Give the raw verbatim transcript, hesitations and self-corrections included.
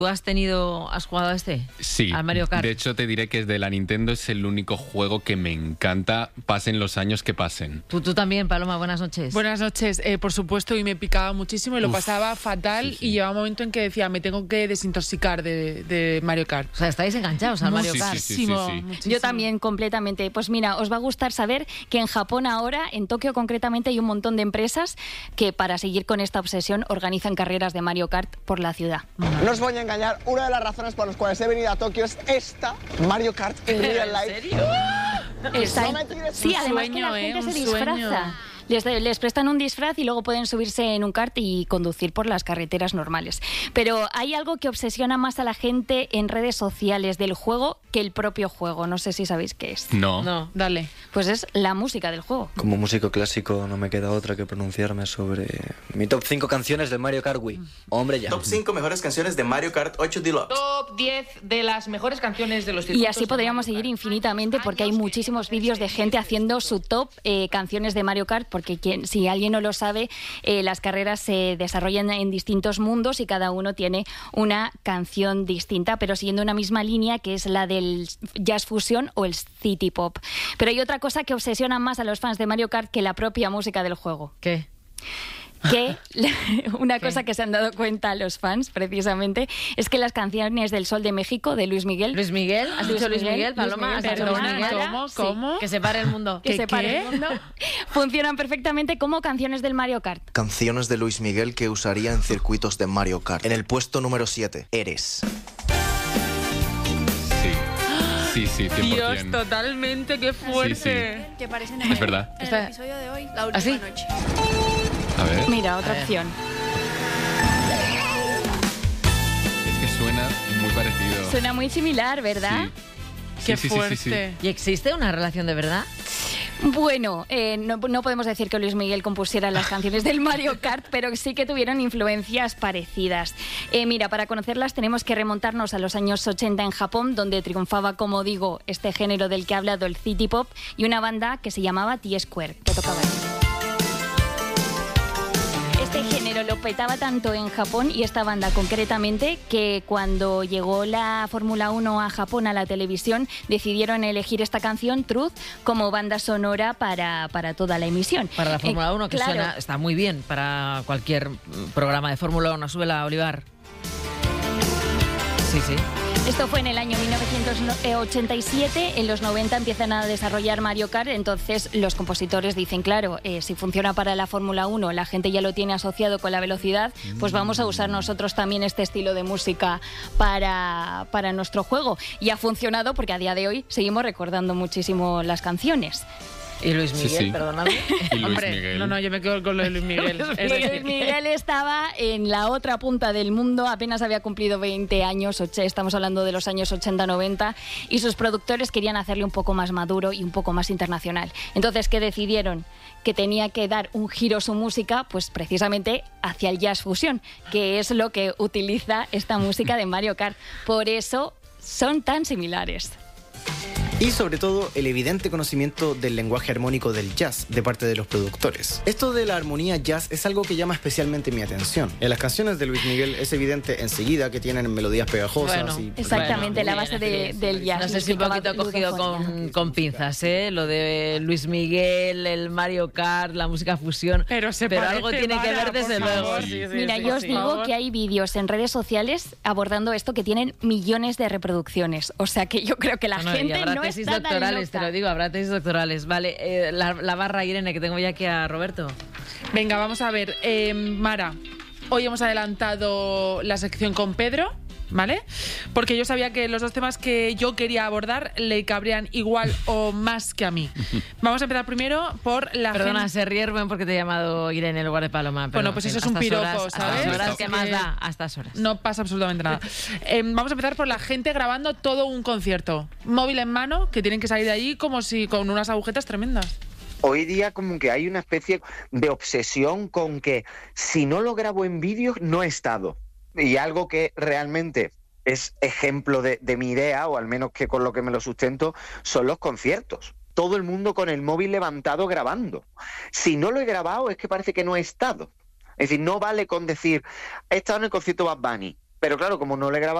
¿Tú has tenido, has jugado a este? Sí, al Mario Kart. De hecho te diré que es de la Nintendo, es el único juego que me encanta, pasen los años que pasen. Tú, tú también, Paloma, buenas noches. Buenas noches, eh, por supuesto, y me picaba muchísimo y lo Uf, pasaba fatal, sí, sí. y llegaba un momento en que decía, me tengo que desintoxicar de, de Mario Kart. O sea, estáis enganchados al Mario Sí, sí, Kart. sí, sí, sí. Muchísimo. Yo también, completamente. Pues mira, os va a gustar saber que en Japón ahora, en Tokio concretamente, hay un montón de empresas que para seguir con esta obsesión organizan carreras de Mario Kart por la ciudad. No os voy a engañar, una de las razones por las cuales he venido a Tokio es esta, Mario Kart en real life. ¿En serio? Está- No me tires sí, un además sueño, que la gente ¿eh? se Un disfraza. sueño. Les, les prestan un disfraz y luego pueden subirse en un kart y conducir por las carreteras normales. Pero hay algo que obsesiona más a la gente en redes sociales del juego que el propio juego. No sé si sabéis qué es. No. No, dale. Pues es la música del juego. Como músico clásico no me queda otra que pronunciarme sobre mi top cinco canciones de Mario Kart Wii. Hombre ya. Top cinco mejores canciones de Mario Kart ocho Deluxe. Top diez de las mejores canciones de los Y circuitos así de podríamos Mario seguir Kart. infinitamente porque hay muchísimos vídeos de gente haciendo su top eh, canciones de Mario Kart, porque quien, si alguien no lo sabe, eh, las carreras se desarrollan en distintos mundos y cada uno tiene una canción distinta, pero siguiendo una misma línea que es la del jazz fusion o el city pop. Pero hay otra cosa que obsesiona más a los fans de Mario Kart que la propia música del juego. ¿Qué? Que una cosa que se han dado cuenta los fans, precisamente, es que las canciones del Sol de México, de Luis Miguel... Luis Miguel, ¿has Luis dicho Luis Miguel, Miguel, Paloma? Luis ¿Has Miguel, dicho Luis Perdona, Miguel? ¿cómo? Sí, ¿Cómo? que se pare el mundo. que ¿Qué, se pare qué? el mundo, funcionan perfectamente como canciones del Mario Kart. Canciones de Luis Miguel que usaría en circuitos de Mario Kart. En el puesto número siete, Eres. Sí, sí, sí, cien por Dios, cien. totalmente, qué fuerte. Sí, Que aparecen Es verdad. en Está- el episodio de hoy, la última ¿Ah, sí? noche. A ver, Mira, otra A ver. opción. es que suena muy parecido. Suena muy similar, ¿verdad? Sí. Qué Sí, sí, sí, fuerte. sí, sí. ¿Y existe una relación de verdad? Bueno, eh, no, no podemos decir que Luis Miguel compusiera las canciones del Mario Kart, pero sí que tuvieron influencias parecidas. Eh, mira, para conocerlas tenemos que remontarnos a los años ochenta en Japón, donde triunfaba, como digo, este género del que he hablado, el city pop, y una banda que se llamaba T-Square, que tocaba ahí. Este género lo petaba tanto en Japón y esta banda concretamente que cuando llegó la Fórmula uno a Japón a la televisión decidieron elegir esta canción, Truth, como banda sonora para, para toda la emisión. Para la Eh, Fórmula uno, que claro. suena, está muy bien para cualquier mm, programa de Fórmula uno. Súbela, Olivar. Sí, sí. Esto fue en el año mil novecientos ochenta y siete, en los noventa empiezan a desarrollar Mario Kart, entonces los compositores dicen, claro, eh, si funciona para la Fórmula uno, la gente ya lo tiene asociado con la velocidad, pues vamos a usar nosotros también este estilo de música para, para nuestro juego. Y ha funcionado porque a día de hoy seguimos recordando muchísimo las canciones. Y Luis Sí, Miguel, sí. perdóname. Y Luis Hombre, Miguel. no, no, yo me quedo con lo de Luis Miguel. Es Luis decir, Miguel estaba en la otra punta del mundo, apenas había cumplido veinte años, och- estamos hablando de los años ochenta noventa, y sus productores querían hacerle un poco más maduro y un poco más internacional. Entonces, ¿qué decidieron? Que tenía que dar un giro su música, pues precisamente hacia el jazz fusión, que es lo que utiliza esta música de Mario Kart. Por eso son tan similares. Y sobre todo el evidente conocimiento del lenguaje armónico del jazz de parte de los productores. Esto de la armonía jazz es algo que llama especialmente mi atención. En las canciones de Luis Miguel es evidente enseguida que tienen melodías pegajosas. Bueno, y, Exactamente, Bueno, la muy base bien, de- del jazz. No sé si un Explicaba poquito cogido ludofonía. con, con pinzas, ¿eh? Lo de Luis Miguel, el Mario Kart, la música fusión. Pero se algo parece, tiene que Mara, ver desde por luego. favor. Sí. Sí, sí, Mira, sí, yo os sí. digo Por favor. que hay vídeos en redes sociales abordando esto que tienen millones de reproducciones. O sea que yo creo que la No, no, y gente habrá no tesis está tan doctorales, te loca. lo digo, habrá tesis doctorales. Vale, eh, la, la barra, Irene, que tengo ya aquí a Roberto. Venga, vamos a ver. Eh, Mara, hoy hemos adelantado la sección con Pedro, ¿vale? Porque yo sabía que los dos temas que yo quería abordar le cabrían igual o más que a mí. Vamos a empezar primero por la Perdona, gente... se ríe Rubén porque te he llamado Irene en lugar de Paloma. pero, Bueno, pues en eso es fin, un a estas piropo, horas, ¿sabes? A estas horas, ¿qué Así más que da? A estas horas. No pasa absolutamente nada. Eh, vamos a empezar por la gente grabando todo un concierto. Móvil en mano, que tienen que salir de allí como si con unas agujetas tremendas. Hoy día como que hay una especie de obsesión con que si no lo grabo en vídeo no he estado. Y algo que realmente es ejemplo de, de mi idea, o al menos que con lo que me lo sustento, son los conciertos. Todo el mundo con el móvil levantado grabando. Si no lo he grabado es que parece que no he estado. Es decir, no vale con decir, he estado en el concierto Bad Bunny. Pero claro, como no le graba